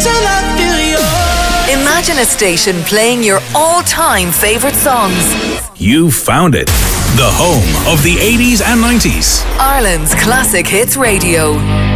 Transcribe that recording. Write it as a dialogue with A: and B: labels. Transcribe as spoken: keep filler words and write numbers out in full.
A: till I feel yours.
B: Imagine a station playing your all-time favourite songs.
C: You found it. The home of the eighties and nineties.
B: Ireland's Classic Hits Radio.